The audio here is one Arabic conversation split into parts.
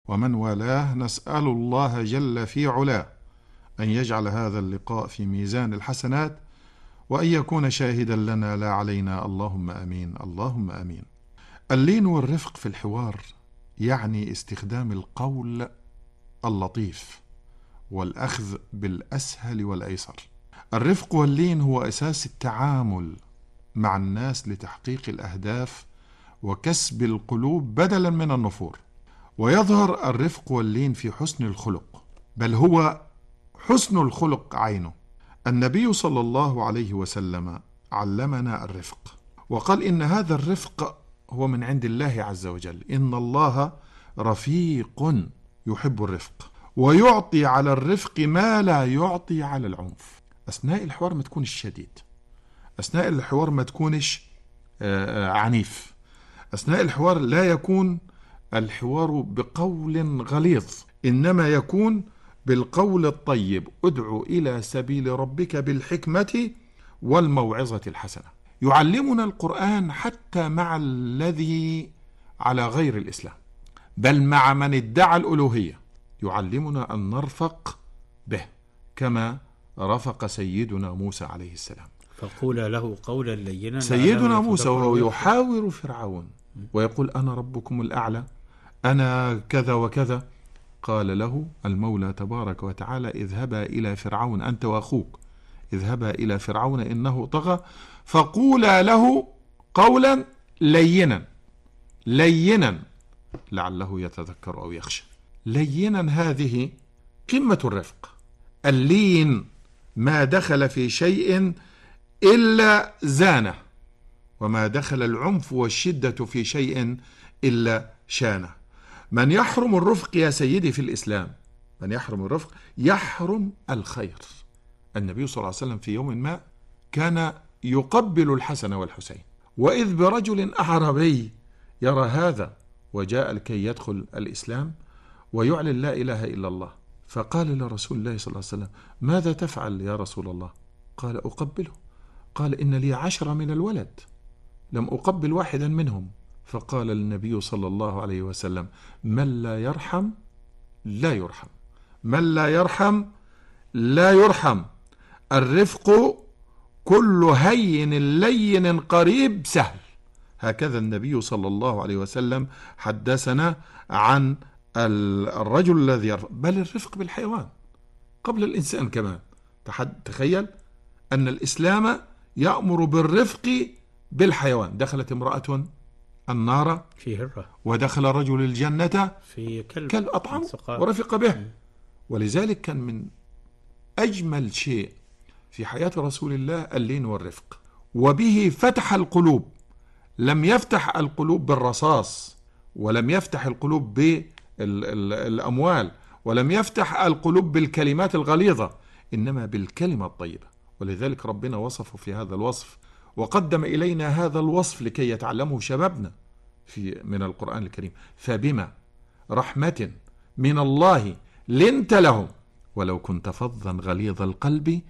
ومن والاه، نسأل الله جل في علاه أن يجعل هذا اللقاء في ميزان الحسنات، وأن يكون شاهدا لنا لا علينا، اللهم أمين اللهم أمين. اللين والرفق في الحوار يعني استخدام القول اللطيف والأخذ بالأسهل والأيسر. الرفق واللين هو أساس التعامل مع الناس لتحقيق الأهداف وكسب القلوب بدلا من النفور. ويظهر الرفق واللين في حسن الخلق، بل هو حسن الخلق عينه. النبي صلى الله عليه وسلم علمنا الرفق، وقال إن هذا الرفق هو من عند الله عز وجل، إن الله رفيق يحب الرفق، ويعطي على الرفق ما لا يعطي على العنف. أثناء الحوار ما تكونش شديد، أثناء الحوار ما تكونش عنيف، أثناء الحوار لا يكون الحوار بقول غليظ، إنما يكون بالقول الطيب. ادعو إلى سبيل ربك بالحكمة والموعظة الحسنة. يعلمنا القرآن حتى مع الذي على غير الإسلام، بل مع من ادعى الألوهية، يعلمنا أن نرفق به كما رفق سيدنا موسى عليه السلام. فقول له قولا لينا سيدنا موسى وهو يحاور فرعون ويقول أنا ربكم الأعلى، أنا كذا وكذا، قال له المولى تبارك وتعالى اذهبا إلى فرعون أنت وأخوك، اذهبا إلى فرعون إنه طغى فقولا له قولا لينا، لينا لعله يتذكر أو يخشى. لينا هذه قمة الرفق. اللين ما دخل في شيء إلا زانه، وما دخل العنف والشدة في شيء إلا شانه. من يحرم الرفق يا سيدي في الإسلام، من يحرم الرفق يحرم الخير. النبي صلى الله عليه وسلم في يوم ما كان يقبل الحسن والحسين، وإذ برجل أعرابي يرى هذا وجاء لكي يدخل الإسلام ويعلن لا إله إلا الله، فقال لرسول الله صلى الله عليه وسلم ماذا تفعل يا رسول الله؟ قال أقبله. قال إن لي 10 من الولد لم أقبل واحدا منهم. فقال النبي صلى الله عليه وسلم من لا يرحم لا يرحم، من لا يرحم لا يرحم. الرفق كل هين لين قريب سهل. هكذا النبي صلى الله عليه وسلم حدثنا عن الرجل الذي يرفق، بل الرفق بالحيوان قبل الإنسان كمان. تخيل أن الإسلام يأمر بالرفق بالحيوان. دخلت امرأة النار في هرة، ودخل رجل الجنة في كلب أطعم ورفق به. ولذلك كان من أجمل شيء في حياة رسول الله اللين والرفق، وبه فتح القلوب. لم يفتح القلوب بالرصاص، ولم يفتح القلوب بالأموال، ولم يفتح القلوب بالكلمات الغليظة، إنما بالكلمة الطيبة. ولذلك ربنا وصفه في هذا الوصف، وقدم إلينا هذا الوصف لكي يتعلمه شبابنا من القرآن الكريم. فبما رحمة من الله لنت لهم ولو كنت فظا غليظ القلب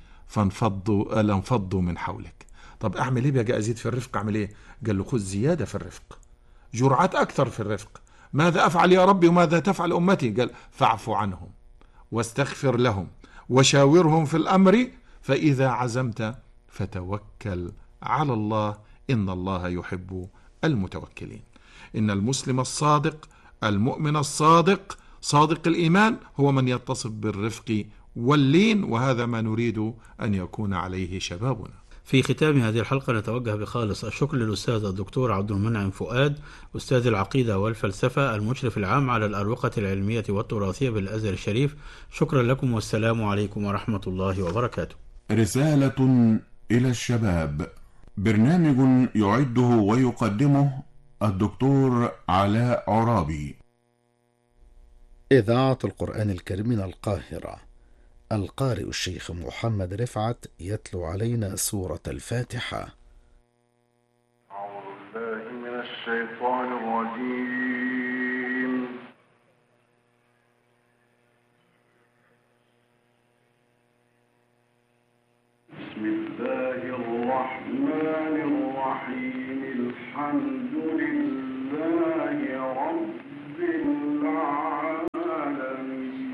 لانفضوا من حولك. طب أعمل إيه بقى؟ أزيد في الرفق، أعمل إيه؟ قال له خذ زيادة في الرفق، جرعات أكثر في الرفق. ماذا أفعل يا ربي وماذا تفعل أمتي؟ قال فاعف عنهم واستغفر لهم وشاورهم في الأمر فإذا عزمت فتوكل على الله إن الله يحب المتوكلين. إن المسلم الصادق، المؤمن الصادق، صادق الإيمان، هو من يتصف بالرفق واللين، وهذا ما نريد أن يكون عليه شبابنا. في ختام هذه الحلقة نتوجه بخالص الشكر للأستاذ الدكتور عبد المنعم فؤاد، أستاذ العقيدة والفلسفة، المشرف العام على الأروقة العلمية والتراثية بالأزهر الشريف. شكرا لكم والسلام عليكم ورحمة الله وبركاته. رسالة إلى الشباب، برنامج يعده ويقدمه الدكتور علاء عرابي. إذاعة القرآن الكريم من القاهرة. القارئ الشيخ محمد رفعت يتلو علينا سورة الفاتحة. أعوذ بالله من الشيطان الرجيم. بسم الله الرحمن الرحيم. الحمد لله